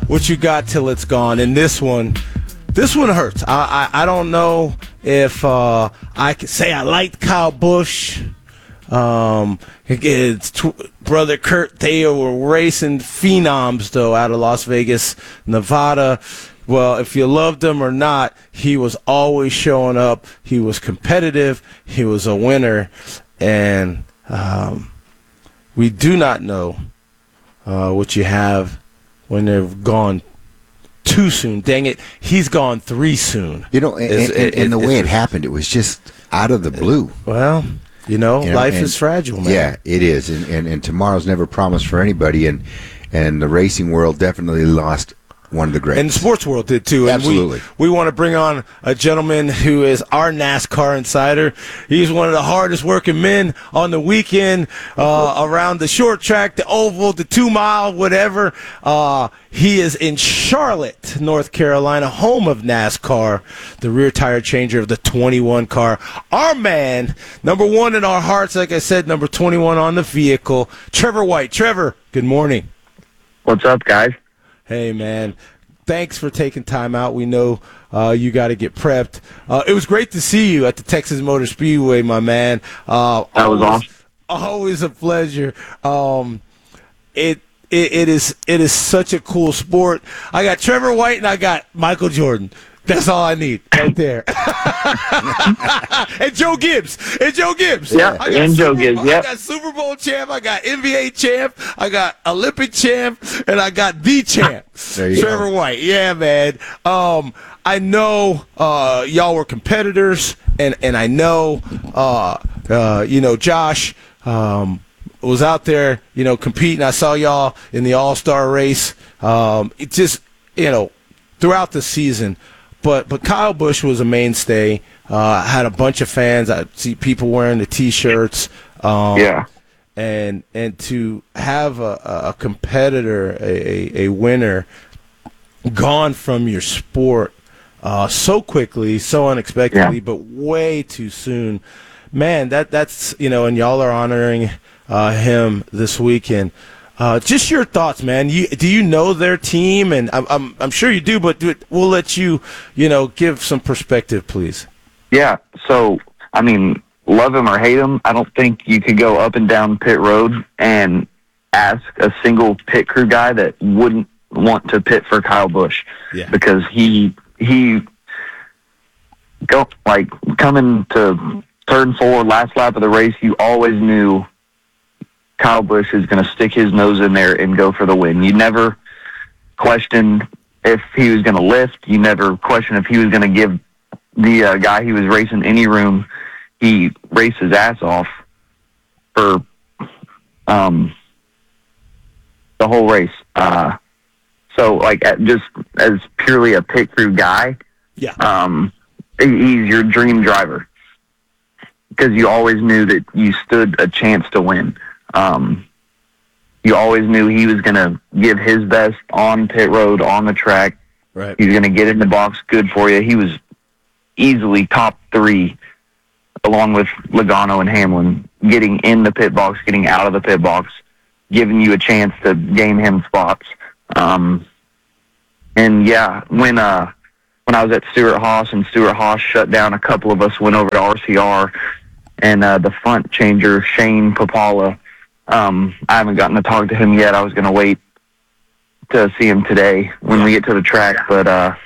what you got till it's gone. And this one hurts. I don't know if I can say I liked Kyle Busch. Brother Kurt, they were racing phenoms, though, out of Las Vegas, Nevada. Well, if you loved him or not, he was always showing up. He was competitive. He was a winner. And we do not know what you have when they've gone too soon. Dang it, he's gone three soon. And the way it happened, it was just out of the blue. Well, life is fragile, man. Yeah, it is. And tomorrow's never promised for anybody. And the racing world definitely lost one of the greats. And the sports world did too. And absolutely. We want to bring on a gentleman who is our NASCAR insider. He's one of the hardest working men on the weekend around the short track, the oval, the 2 mile, whatever. He is in Charlotte, North Carolina, home of NASCAR, the rear tire changer of the 21 car. Our man, number one in our hearts, like I said, number 21 on the vehicle, Trevor White. Trevor, good morning. What's up, guys? Hey, man. Thanks for taking time out. We know you got to get prepped. It was great to see you at the Texas Motor Speedway, my man. That was awesome. Always a pleasure. It is such a cool sport. I got Trevor White and I got Michael Jordan. That's all I need right there. And Joe Gibbs. Yeah, and Joe Gibbs, yeah. I got Super Bowl champ, I got NBA champ, I got Olympic champ, and I got the champ. Trevor White. Yeah, man. I know y'all were competitors, and I know, Josh was out there, competing. I saw y'all in the All-Star race. It just, throughout the season. But Kyle Busch was a mainstay. Had a bunch of fans. I see people wearing the T-shirts. Yeah. And to have a competitor, a winner, gone from your sport so quickly, so unexpectedly, but way too soon, man. That's and y'all are honoring him this weekend. Just your thoughts, man. Do you know their team? And I'm sure you do, but we'll let you, give some perspective, please. Yeah. So, love him or hate him, I don't think you could go up and down pit road and ask a single pit crew guy that wouldn't want to pit for Kyle Busch. Yeah. Because he coming to turn 4, last lap of the race, you always knew Kyle Busch is going to stick his nose in there and go for the win. You never questioned if he was going to lift. You never questioned if he was going to give the guy he was racing any room. He raced his ass off for the whole race. Just as purely a pit crew guy, he's your dream driver because you always knew that you stood a chance to win. You always knew he was going to give his best on pit road, on the track. Right. He was going to get in the box good for you. He was easily top 3, along with Logano and Hamlin, getting in the pit box, getting out of the pit box, giving you a chance to gain him spots. When I was at Stewart-Haas and Stewart-Haas shut down, a couple of us went over to RCR, and the front changer, Shane Papala, I haven't gotten to talk to him yet. I was going to wait to see him today when we get to the track, but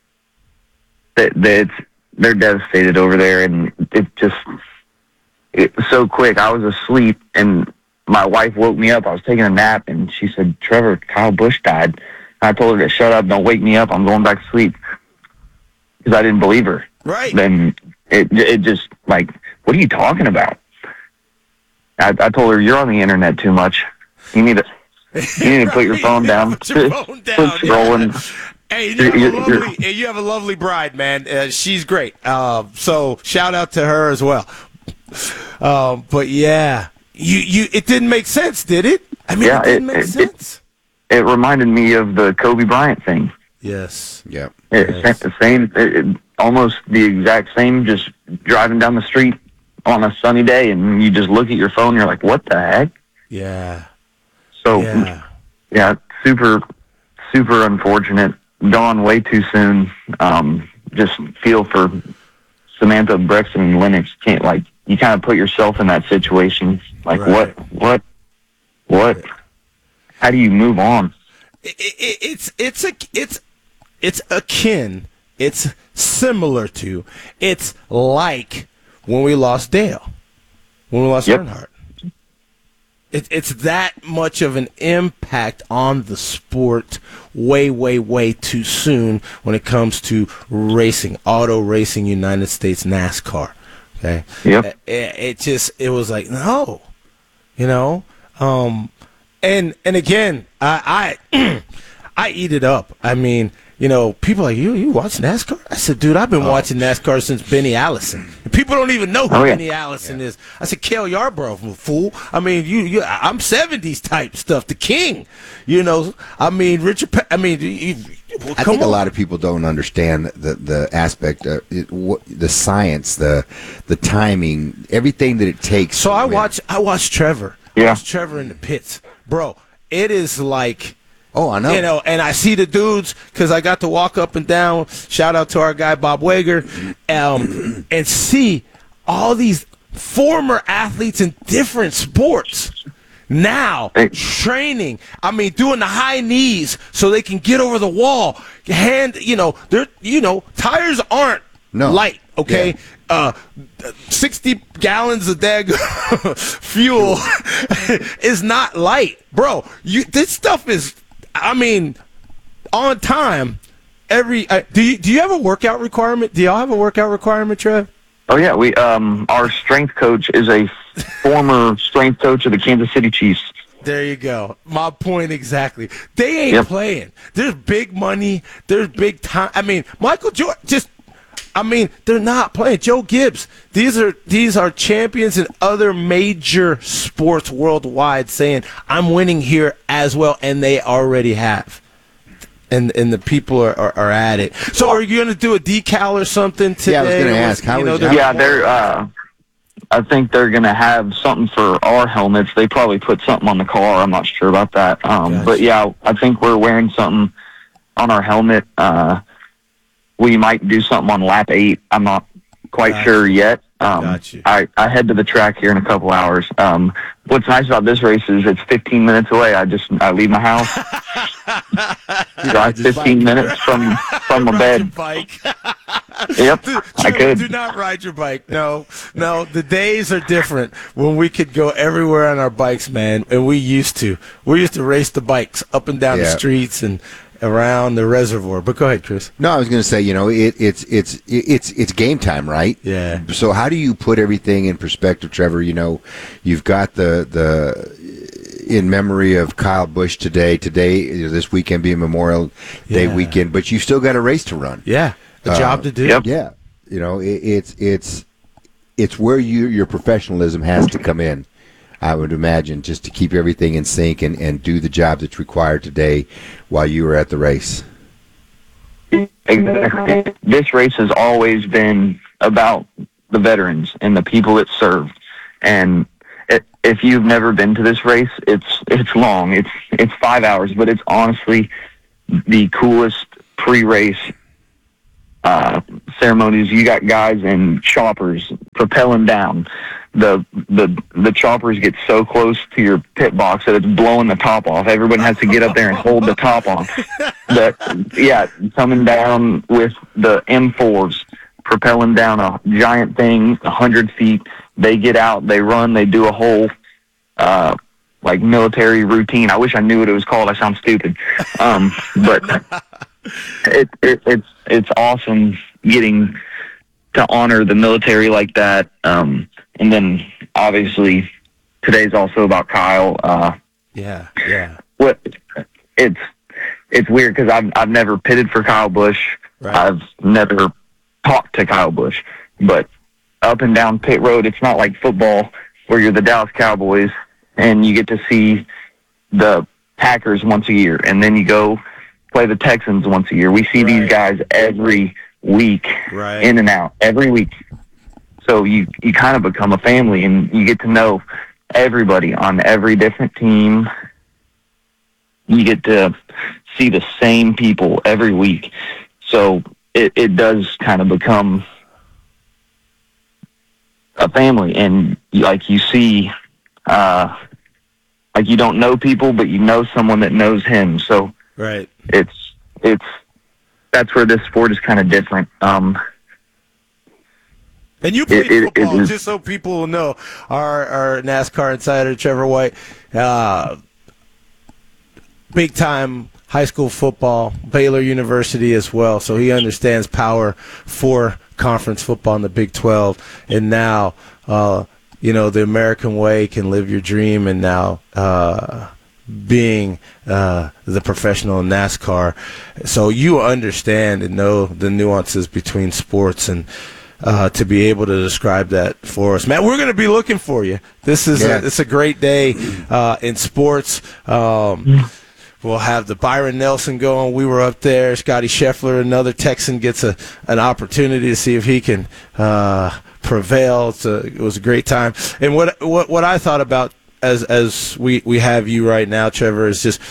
they're devastated over there, and it was so quick. I was asleep, and my wife woke me up. I was taking a nap, and she said, "Trevor, Kyle Busch died." And I told her to shut up, don't wake me up. I'm going back to sleep because I didn't believe her. Right. Then it just what are you talking about? I told her, you're on the internet too much. You need to put your phone down. Put your phone down. Quit scrolling. Hey, you have a lovely bride, man. She's great. So shout out to her as well. But yeah, it didn't make sense, did it? It didn't make sense. It reminded me of the Kobe Bryant thing. Yes. Yep. Almost the exact same. Just driving down the street on a sunny day, and you just look at your phone, you're like, what the heck? Yeah. So, super, super unfortunate. Gone way too soon. Just feel for Samantha, Brexton, and Lennox. You kind of put yourself in that situation. Like, Right. what? How do you move on? It's akin. It's similar to. It's like when we lost Dale, when we lost Yep. Earnhardt. It's that much of an impact on the sport way, way, way too soon when it comes to racing, auto racing, United States NASCAR. Okay. Yep. It was like, no, and again, I I eat it up. I mean, people are like, you watch NASCAR? I said, dude, I've been watching NASCAR since Benny Allison. And people don't even know who Benny Allison is. I said, Cale Yarborough, fool. I mean, I'm 70s type stuff. The King, I mean, Richard. I mean, I think a lot of people don't understand the aspect, the science, the timing, everything that it takes. So I watch Trevor. Yeah. I watch Trevor in the pits, bro. It is like. Oh, I know. And I see the dudes because I got to walk up and down. Shout out to our guy Bob Wager, and see all these former athletes in different sports now training. I mean, doing the high knees so they can get over the wall. Tires aren't light. Okay. Yeah. 60 gallons of fuel is not light, bro. This stuff is. I mean, on time. Do you have a workout requirement? Do y'all have a workout requirement, Trev? Oh yeah, we our strength coach is a former strength coach of the Kansas City Chiefs. There you go. My point exactly. They ain't playing. There's big money. There's big time. I mean, Michael Jordan they're not playing. Joe Gibbs. These are champions in other major sports worldwide saying, I'm winning here as well, and they already have. And the people are at it. So are you going to do a decal or something today? Yeah, I was going to ask. I think they're going to have something for our helmets. They probably put something on the car. I'm not sure about that. Gotcha. But yeah, I think we're wearing something on our helmet. We might do something on lap 8. I'm not quite sure yet. I head to the track here in a couple hours. What's nice about this race is it's 15 minutes away. I leave my house, drive 15 minutes from my bed. Your bike. Yep, I could. Do not ride your bike. No. The days are different when we could go everywhere on our bikes, man. And we used to race the bikes up and down the streets and around the reservoir. But go ahead, Chris. No, I was going to say, it's game time, right? Yeah. So how do you put everything in perspective, Trevor? You've got the in memory of Kyle Busch today, this weekend being Memorial Day weekend, but you still got a race to run. Yeah. A job to do. Yep. Yeah. It's where your professionalism has to come in. I would imagine, just to keep everything in sync and do the job that's required today while you were at the race. Exactly. This race has always been about the veterans and the people it served. And if you've never been to this race, it's long. It's 5 hours, but it's honestly the coolest pre-race ceremonies. You got guys in choppers propelling down. The choppers get so close to your pit box that it's blowing the top off. Everyone has to get up there and hold the top on. Coming down with the M4s, propelling down a giant thing, 100 feet. They get out, they run, they do a whole military routine. I wish I knew what it was called. I sound stupid, but it's awesome getting to honor the military like that. And then obviously today's also about Kyle. It's weird because I've never pitted for Kyle Busch. Right. I've never talked to Kyle Busch, but up and down pit road, it's not like football where you're the Dallas Cowboys and you get to see the Packers once a year, and then you go play the Texans once a year. We see these guys every week, in and out, every week. So you kind of become a family, and you get to know everybody on every different team. You get to see the same people every week. So it does kind of become a family, and like you see, like you don't know people, but you know someone that knows him. So right, it's that's where this sport is kind of different. And you played football, just so people will know. Our NASCAR insider, Trevor White, big time high school football, Baylor University as well. So he understands power for conference football in the Big 12. And now, the American way can live your dream. And now being the professional in NASCAR. So you understand and know the nuances between sports, and to be able to describe that for us. Matt, we're going to be looking for you. This is it's a great day in sports. We'll have the Byron Nelson going. We were up there. Scotty Scheffler, another Texan, gets an opportunity to see if he can prevail. It was a great time. And what I thought about as we have you right now, Trevor, is just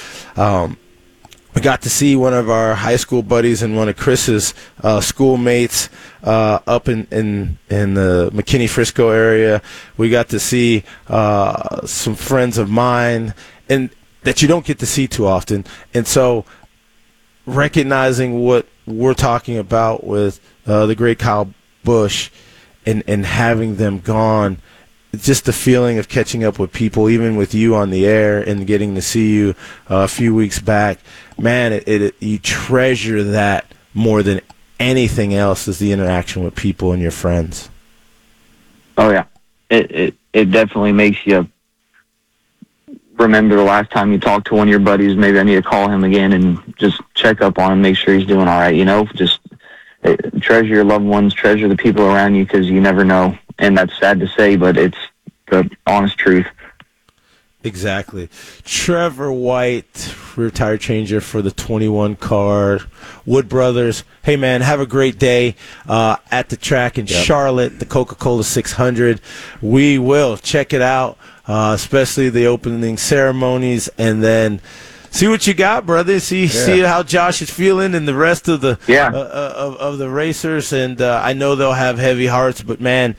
we got to see one of our high school buddies and one of Chris's schoolmates up in the McKinney-Frisco area. We got to see some friends of mine, and that you don't get to see too often. And so recognizing what we're talking about with the great Kyle Busch and having them gone, just the feeling of catching up with people, even with you on the air and getting to see you a few weeks back, man, you treasure that more than anything else, is the interaction with people and your friends. Oh, yeah. It definitely makes you remember the last time you talked to one of your buddies. Maybe I need to call him again and just check up on him, make sure he's doing all right. Just treasure your loved ones, treasure the people around you, because you never know. And that's sad to say, but it's the honest truth. Exactly. Trevor White, rear tire changer for the 21 car. Wood Brothers, hey, man, have a great day at the track in Charlotte, the Coca-Cola 600. We will check it out, especially the opening ceremonies, and then see what you got, brother. See how Josh is feeling and the rest of the of the racers. And I know they'll have heavy hearts, but, man,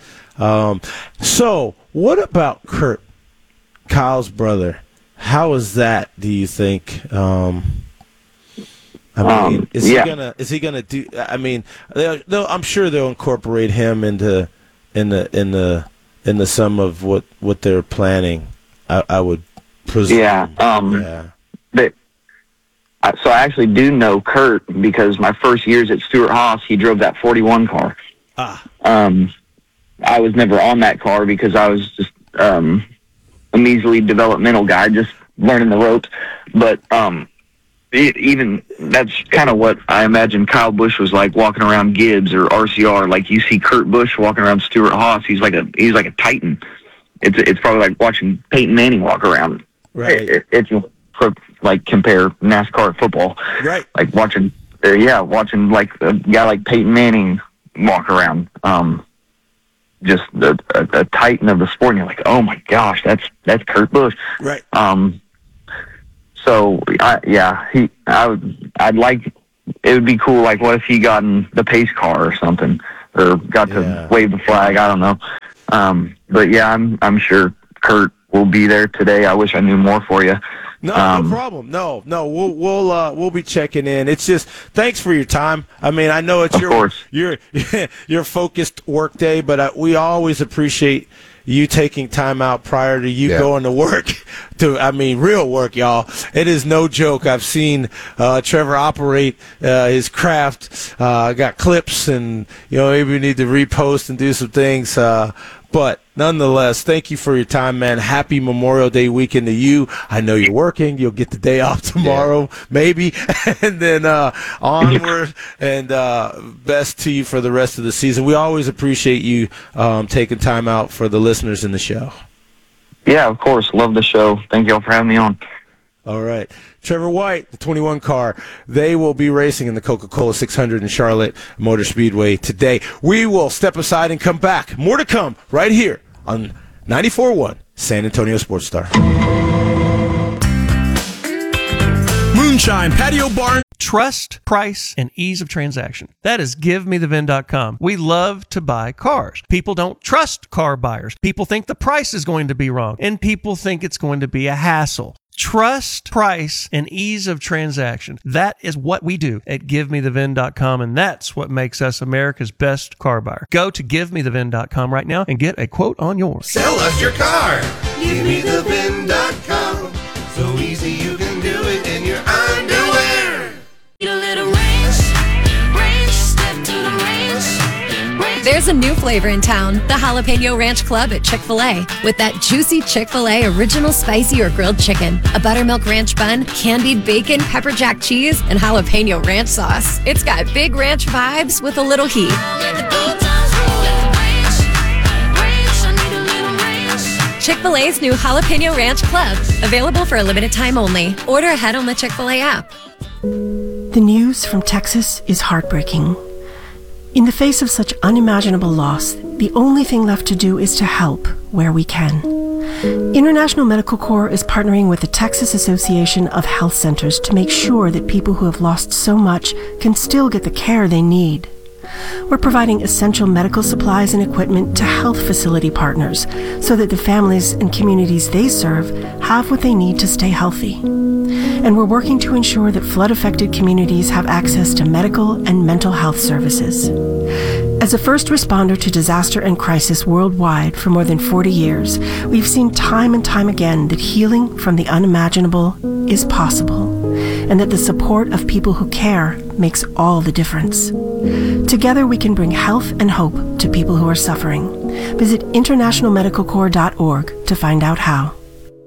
so what about Kurt, Kyle's brother? How is that, do you think? Is he gonna do? I mean, I'm sure they'll incorporate him in the sum of what they're planning. I would presume. So I actually do know Kurt, because my first years at Stewart-Haas, he drove that 41 car. I was never on that car because I was just a measly developmental guy, just learning the ropes. But even that's kind of what I imagine Kyle Busch was like walking around Gibbs or RCR. Like you see Kurt Busch walking around Stewart-Haas, he's like a titan. It's probably like watching Peyton Manning walk around. Right. If you compare NASCAR and football. Right. Like watching like a guy like Peyton Manning walk around. Just a titan of the sport, and you're like, oh my gosh, that's Kurt Busch. Right. So I'd like, it would be cool. Like, what if he got in the pace car or something, or got to wave the flag? I don't know. But yeah, I'm sure Kurt will be there today. I wish I knew more for you. No, no problem. No, we'll be checking in. It's just, thanks for your time. I mean, I know it's your focused work day, but we always appreciate you taking time out prior to you going to work. Real work, y'all. It is no joke. I've seen Trevor operate his craft. Got clips, and maybe we need to repost and do some things. But nonetheless, thank you for your time, man. Happy Memorial Day weekend to you. I know you're working. You'll get the day off tomorrow, maybe. And then onward, and best to you for the rest of the season. We always appreciate you taking time out for the listeners in the show. Yeah, of course. Love the show. Thank you all for having me on. All right. Trevor White, the 21 car, they will be racing in the Coca-Cola 600 in Charlotte Motor Speedway today. We will step aside and come back. More to come right here on 94.1 San Antonio Sports Star. Moonshine Patio Bar. Trust, price, and ease of transaction. That is GiveMeTheVin.com. We love to buy cars. People don't trust car buyers. People think the price is going to be wrong, and people think it's going to be a hassle. Trust, price, and ease of transaction. That is what we do at GiveMeTheVin.com, and that's what makes us America's best car buyer. Go to GiveMeTheVin.com right now and get a quote on yours. Sell us your car. GiveMeTheVin.com. So easy you can do it in your underwear. Need a little range, step to the range. There's a new flavor in town, the Jalapeno Ranch Club at Chick-fil-A. With that juicy Chick-fil-A original spicy or grilled chicken, a buttermilk ranch bun, candied bacon, pepper jack cheese, and jalapeno ranch sauce. It's got big ranch vibes with a little heat. Chick-fil-A's new Jalapeno Ranch Club, available for a limited time only. Order ahead on the Chick-fil-A app. The news from Texas is heartbreaking. In the face of such unimaginable loss, the only thing left to do is to help where we can. International Medical Corps is partnering with the Texas Association of Health Centers to make sure that people who have lost so much can still get the care they need. We're providing essential medical supplies and equipment to health facility partners so that the families and communities they serve have what they need to stay healthy. And we're working to ensure that flood-affected communities have access to medical and mental health services. As a first responder to disaster and crisis worldwide for more than 40 years, we've seen time and time again that healing from the unimaginable is possible, and that the support of people who care makes all the difference. Together we can bring health and hope to people who are suffering. Visit internationalmedicalcorps.org to find out how.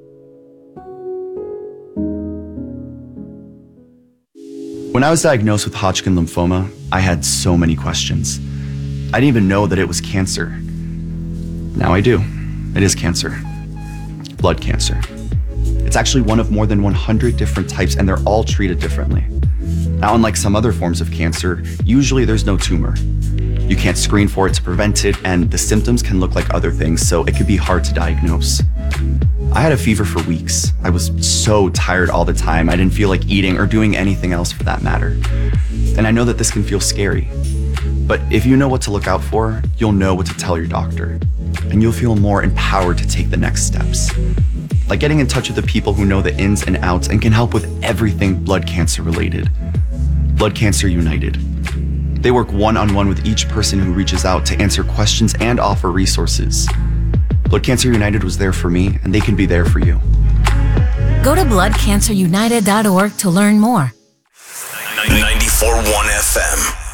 When I was diagnosed with Hodgkin lymphoma, I had so many questions. I didn't even know that it was cancer. Now I do. It is cancer. Blood cancer. It's actually one of more than 100 different types, and they're all treated differently. Now, unlike some other forms of cancer, usually there's no tumor. You can't screen for it to prevent it, and the symptoms can look like other things, so it could be hard to diagnose. I had a fever for weeks. I was so tired all the time. I didn't feel like eating or doing anything else for that matter. And I know that this can feel scary. But if you know what to look out for, you'll know what to tell your doctor. And you'll feel more empowered to take the next steps. Like getting in touch with the people who know the ins and outs and can help with everything blood cancer related. Blood Cancer United. They work one-on-one with each person who reaches out to answer questions and offer resources. Blood Cancer United was there for me, and they can be there for you. Go to bloodcancerunited.org to learn more. 94.1 FM.